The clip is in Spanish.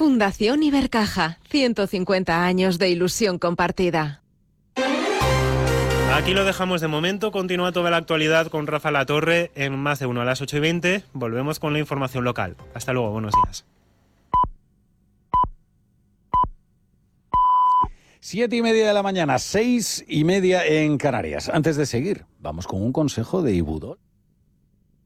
Fundación Ibercaja, 150 años de ilusión compartida. Aquí lo dejamos de momento. Continúa toda la actualidad con Rafa Latorre en Más de Uno a las 8:20. Volvemos con la información local. Hasta luego, buenos días. 7:30 de la mañana, 6:30 en Canarias. Antes de seguir, vamos con un consejo de Ibudol.